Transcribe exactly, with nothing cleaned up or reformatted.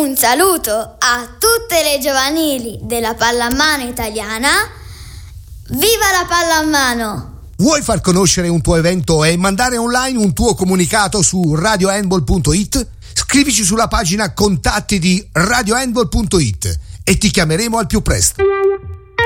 Un saluto a tutte le giovanili della pallamano italiana. Viva la pallamano! Vuoi far conoscere un tuo evento e mandare online un tuo comunicato su radio handball punto it? Scrivici sulla pagina contatti di radio handball punto it e ti chiameremo al più presto.